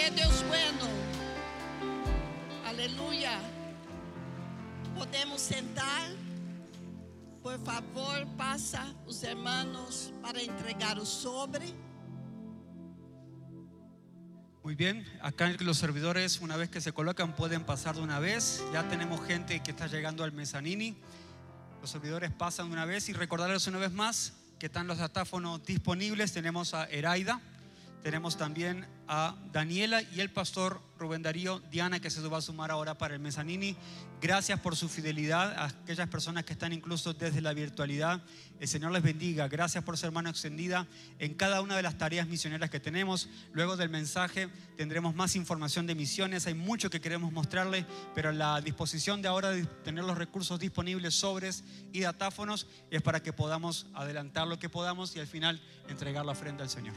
porque Dios es bueno. Aleluya. Podemos sentar. Por favor, pasa os hermanos para entregar o sobre. Muy bien, acá los servidores, una vez que se colocan, pueden pasar de una vez. Ya tenemos gente que está llegando al mezanini. Los servidores pasan de una vez, y recordarles una vez más que están los datáfonos disponibles. Tenemos a Eraida, tenemos también a Daniela y el pastor Rubén Darío, Diana, que se va a sumar ahora para el mezanini. Gracias por su fidelidad a aquellas personas que están incluso desde la virtualidad. El Señor les bendiga. Gracias por ser mano extendida en cada una de las tareas misioneras que tenemos. Luego del mensaje tendremos más información de misiones. Hay mucho que queremos mostrarles, pero la disposición de ahora de tener los recursos disponibles, sobres y datáfonos, es para que podamos adelantar lo que podamos y al final entregar la ofrenda al Señor.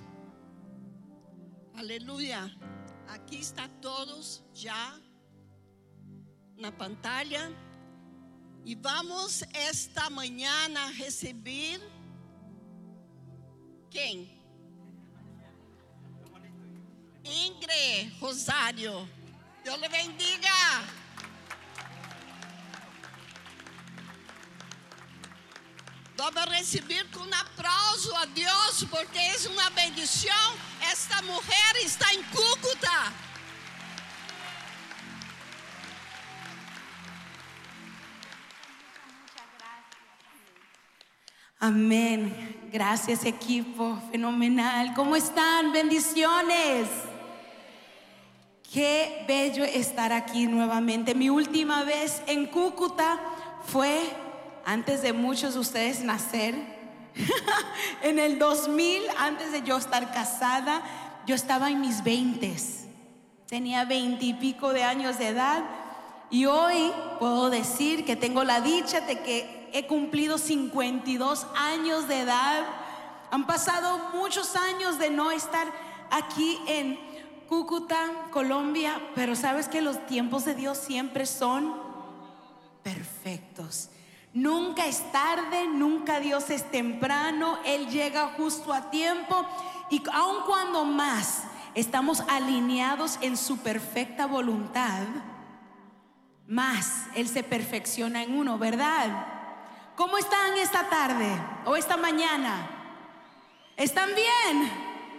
Aleluya. Aquí está todos ya na pantalla. E vamos esta manhã a receber quem? Ingrid Rosário. Deus lhe bendiga. Vamos receber com aplauso a Deus, porque é uma bendição. Esta mulher está em Cúcuta. Amén. Gracias, equipo. Fenomenal. ¿Cómo están? Bendiciones. Qué bello estar aquí nuevamente. Mi última vez en Cúcuta fue antes de muchos de ustedes nacer. En el 2000, antes de yo estar casada, yo estaba en mis 20s. Tenía 20 y pico de años de edad. Y hoy puedo decir que tengo la dicha de que he cumplido 52 años de edad. Han pasado muchos años de no estar aquí en Cúcuta, Colombia, pero sabes que los tiempos de Dios siempre son perfectos. Nunca es tarde, nunca Dios es temprano. Él llega justo a tiempo, y aun cuando más estamos alineados en su perfecta voluntad, más Él se perfecciona en uno, ¿verdad? ¿Cómo están esta tarde o esta mañana? ¿Están bien?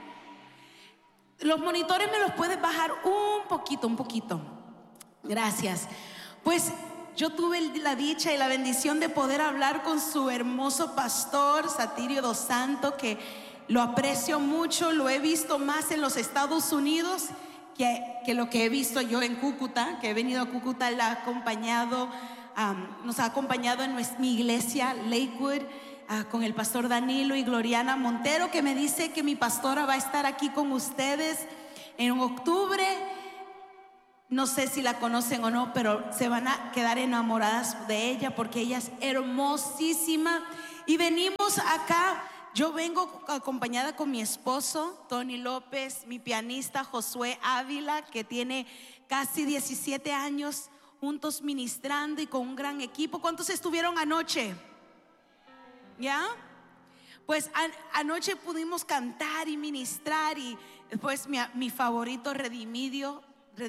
Los monitores me los puedes bajar un poquito. Gracias. Pues yo tuve la dicha y la bendición de poder hablar con su hermoso pastor Satirio dos Santos, que lo aprecio mucho. Lo he visto más en los Estados Unidos que lo que he visto yo en Cúcuta, que he venido a Cúcuta. Él ha acompañado, nos ha acompañado en mi iglesia Lakewood, con el pastor Danilo y Gloriana Montero, que me dice que mi pastora va a estar aquí con ustedes en octubre. No sé si la conocen o no, pero se van a quedar enamoradas de ella, porque ella es hermosísima. Y venimos acá. Yo vengo acompañada con mi esposo Tony López, mi pianista Josué Ávila, que tiene casi 17 años juntos ministrando y con un gran equipo. ¿Cuántos estuvieron anoche? ¿Ya? Pues anoche pudimos cantar y ministrar, y después mi favorito Redimido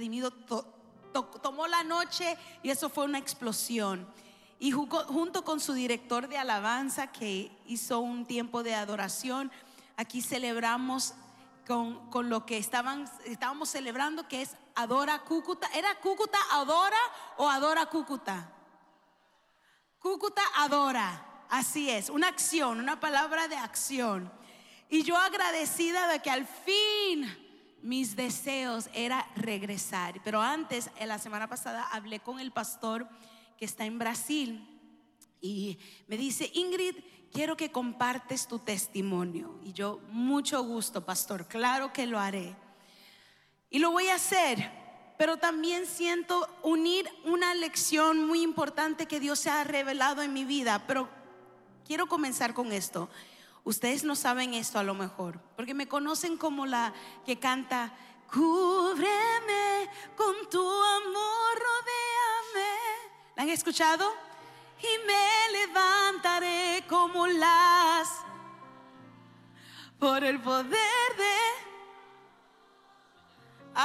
tomó la noche, y eso fue una explosión. Y junto con su director de alabanza, que hizo un tiempo de adoración, aquí celebramos con lo que estábamos celebrando, que es Adora Cúcuta. ¿Era Cúcuta Adora o Adora Cúcuta? Cúcuta Adora. Así es, una acción, una palabra de acción. Y yo agradecida de que al fin mis deseos era regresar. Pero antes, en la semana pasada, hablé con el pastor que está en Brasil, y me dice: Ingrid, quiero que compartes tu testimonio. Y yo: mucho gusto, pastor, claro que lo haré. Y lo voy a hacer, pero también siento unir una lección muy importante que Dios se ha revelado en mi vida. Pero quiero comenzar con esto. Ustedes no saben esto a lo mejor, porque me conocen como la que canta: cúbreme con tu amor, rodéame. ¿La han escuchado? Y me levantaré como las, por el poder de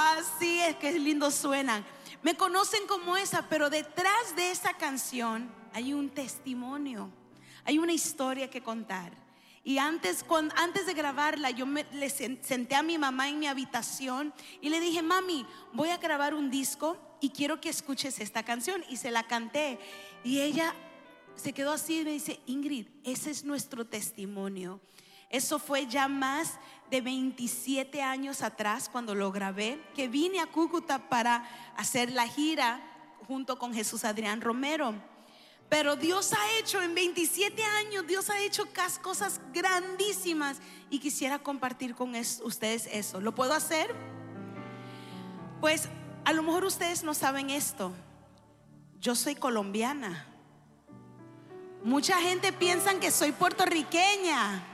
Así es, que lindo suenan. Me conocen como esa, pero detrás de esa canción hay un testimonio, hay una historia que contar. Y antes de grabarla, yo le senté a mi mamá en mi habitación y le dije: mami, voy a grabar un disco y quiero que escuches esta canción. Y se la canté y ella se quedó así y me dice: Ingrid, ese es nuestro testimonio. Eso fue ya más de 27 años atrás cuando lo grabé, que vine a Cúcuta para hacer la gira junto con Jesús Adrián Romero. Pero Dios ha hecho en 27 años, Dios ha hecho cosas grandísimas y quisiera compartir con ustedes eso. ¿Lo puedo hacer? Pues a lo mejor ustedes no saben esto. Yo soy colombiana. Mucha gente piensa que soy puertorriqueña,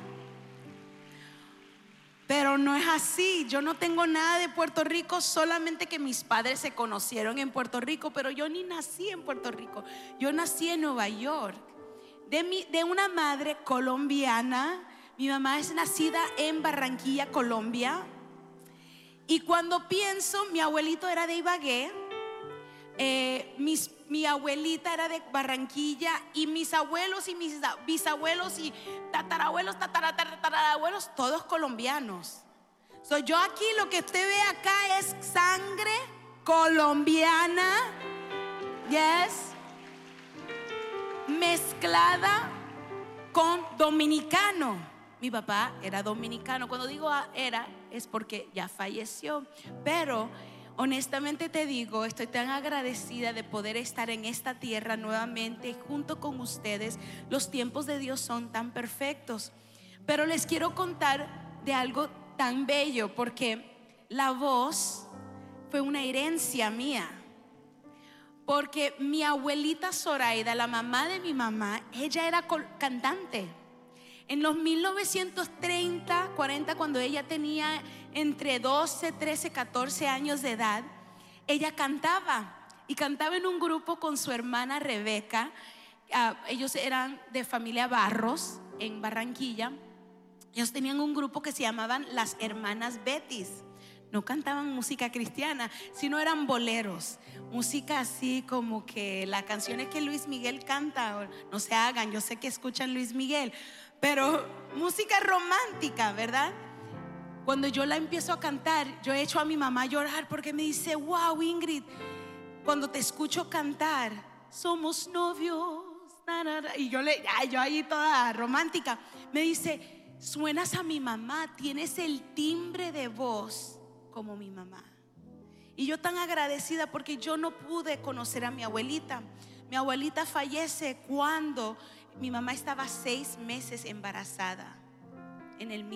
pero no es así. Yo no tengo nada de Puerto Rico, solamente que mis padres se conocieron en Puerto Rico, pero yo ni nací en Puerto Rico. Yo nací en Nueva York, de una madre colombiana. Mi mamá es nacida en Barranquilla, Colombia. Y cuando pienso, mi abuelito era de Ibagué, mi abuelita era de Barranquilla, y mis abuelos y mis bisabuelos y tatarabuelos, tatarabuelos, todos colombianos. Yo aquí, lo que usted ve acá es sangre colombiana, yes, mezclada con dominicano. Mi papá era dominicano. Cuando digo era, es porque ya falleció. Pero honestamente te digo, estoy tan agradecida de poder estar en esta tierra nuevamente junto con ustedes. Los tiempos de Dios son tan perfectos. Pero les quiero contar de algo tan bello, porque la voz fue una herencia mía. Porque mi abuelita Zoraida, la mamá de mi mamá, ella era cantante. En los 1930, 40, cuando ella tenía entre 12, 13, 14 años de edad, ella cantaba, y cantaba en un grupo con su hermana Rebeca. Ellos eran de familia Barros en Barranquilla. Ellos tenían un grupo que se llamaban Las Hermanas Betis. No cantaban música cristiana, sino eran boleros, música así como que las canciones que Luis Miguel canta. No se hagan, yo sé que escuchan Luis Miguel, pero música romántica, ¿verdad? Cuando yo la empiezo a cantar, yo he hecho a mi mamá llorar, porque me dice: wow, Ingrid, cuando te escucho cantar, somos novios. Y yo ahí toda romántica, me dice: suenas a mi mamá, tienes el timbre de voz como mi mamá. Y yo tan agradecida, porque yo no pude conocer a mi abuelita. Mi abuelita fallece cuando mi mamá estaba 6 meses embarazada. En el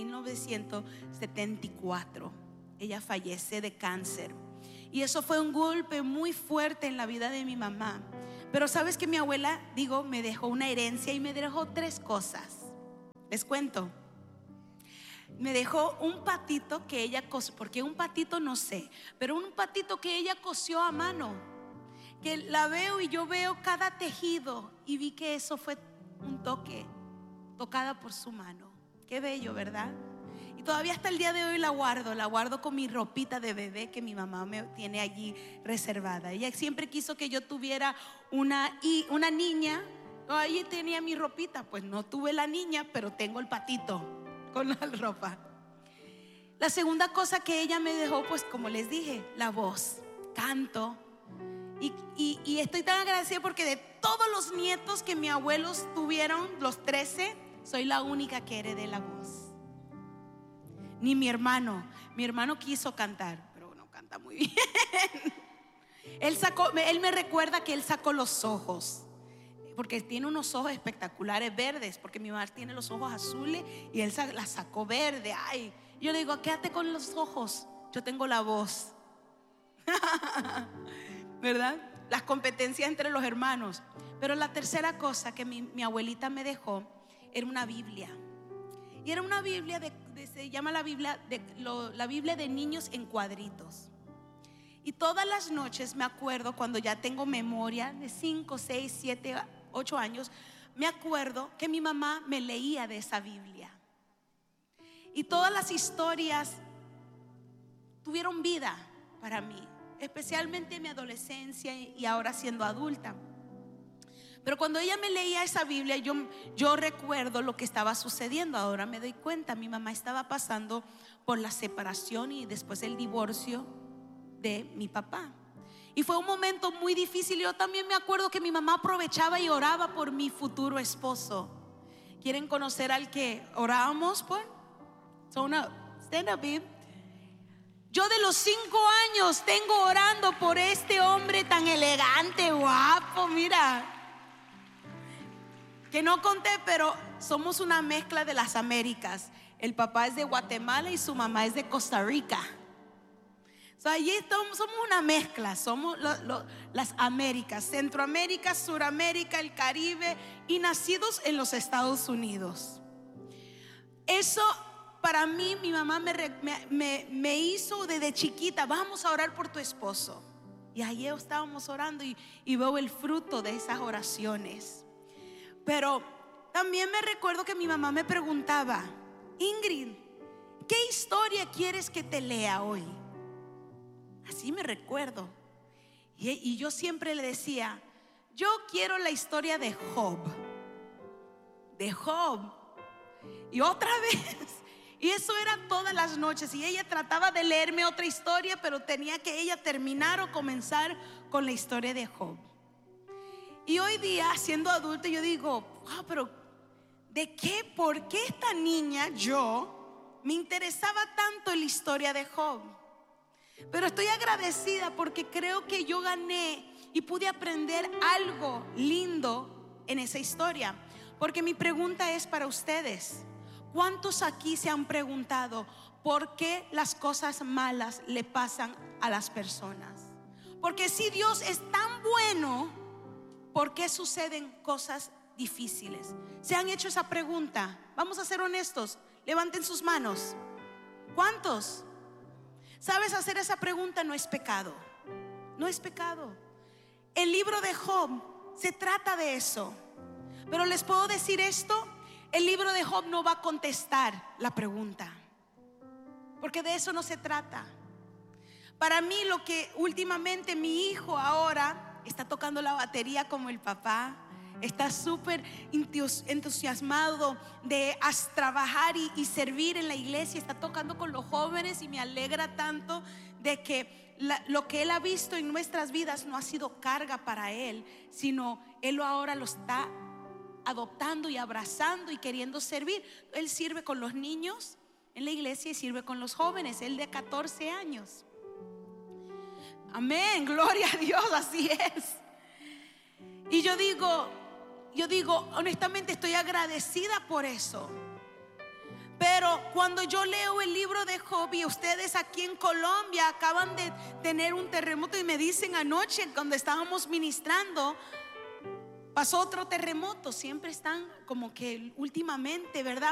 1974 ella fallece de cáncer, y eso fue un golpe muy fuerte en la vida de mi mamá. Pero sabes que mi abuela, me dejó una herencia, y me dejó 3 cosas. Les cuento. Me dejó un patito que ella cosió, porque un patito no sé, pero un patito que ella cosió a mano, que la veo y yo veo cada tejido, y vi que eso fue un toque, tocada por su mano. Qué bello, ¿verdad? Y todavía hasta el día de hoy la guardo con mi ropita de bebé que mi mamá me tiene allí reservada. Ella siempre quiso que yo tuviera una niña. Ahí tenía mi ropita. Pues no tuve la niña, pero tengo el patito con la ropa. La segunda cosa que ella me dejó, pues como les dije, la voz, canto. Y estoy tan agradecida, porque de todos los nietos que mis abuelos tuvieron, los 13, soy la única que heredé la voz. Ni mi hermano quiso cantar, pero no canta muy bien. Él me recuerda que él sacó los ojos, porque tiene unos ojos espectaculares verdes, porque mi mamá tiene los ojos azules y él la sacó verde. Ay, yo le digo: quédate con los ojos, yo tengo la voz. ¿Verdad? Las competencias entre los hermanos. Pero la tercera cosa que mi abuelita me dejó era una Biblia. Y era una Biblia se llama la Biblia de niños en cuadritos. Y todas las noches me acuerdo, cuando ya tengo memoria de 5, 6, 7, 8 años, me acuerdo que mi mamá me leía de esa Biblia. Y todas las historias tuvieron vida, para mí, especialmente en mi adolescencia y ahora siendo adulta. Pero cuando ella me leía esa Biblia, yo recuerdo lo que estaba sucediendo. Ahora me doy cuenta, mi mamá estaba pasando por la separación y después el divorcio de mi papá. Y fue un momento muy difícil. Yo también me acuerdo que mi mamá aprovechaba y oraba por mi futuro esposo. ¿Quieren conocer al que orábamos por? Stand up, babe. Yo de los 5 años tengo orando por este hombre tan elegante, guapo, mira. Que no conté, pero somos una mezcla de las Américas. El papá es de Guatemala y su mamá es de Costa Rica. Allí somos una mezcla, somos las Américas, Centroamérica, Suramérica, el Caribe, y nacidos en los Estados Unidos. Eso para mí, mi mamá me hizo desde chiquita: vamos a orar por tu esposo. Y ahí estábamos orando y veo el fruto de esas oraciones. Pero también me recuerdo que mi mamá me preguntaba: Ingrid, ¿qué historia quieres que te lea hoy? Así me recuerdo. Y yo siempre le decía: yo quiero la historia de Job. De Job. Y otra vez. Y eso era todas las noches. Y ella trataba de leerme otra historia, pero tenía que ella terminar o comenzar con la historia de Job. Y hoy día, siendo adulta, yo digo: pero ¿de qué? ¿Por qué esta niña, yo, me interesaba tanto en la historia de Job? Pero estoy agradecida porque creo que yo gané y pude aprender algo lindo en esa historia. Porque mi pregunta es para ustedes: ¿cuántos aquí se han preguntado por qué las cosas malas le pasan a las personas? Porque si Dios es tan bueno, ¿por qué suceden cosas difíciles? ¿Se han hecho esa pregunta? Vamos a ser honestos. Levanten sus manos. ¿Cuántos? ¿Sabes? Hacer esa pregunta no es pecado. No es pecado. El libro de Job se trata de eso. Pero les puedo decir esto: el libro de Job no va a contestar la pregunta, porque de eso no se trata. Para mí, lo que últimamente mi hijo ahora está tocando la batería como el papá, está súper entusiasmado de trabajar y servir en la iglesia, está tocando con los jóvenes, y me alegra tanto de que lo que él ha visto en nuestras vidas no ha sido carga para él, sino él ahora lo está adoptando y abrazando y queriendo servir. Él sirve con los niños en la iglesia y sirve con los jóvenes, él de 14 años. Amén, gloria a Dios, así es. Y yo digo, honestamente estoy agradecida por eso. Pero cuando yo leo el libro de Job, y ustedes aquí en Colombia acaban de tener un terremoto, y me dicen anoche cuando estábamos ministrando, pasó otro terremoto. Siempre están como que últimamente, ¿verdad?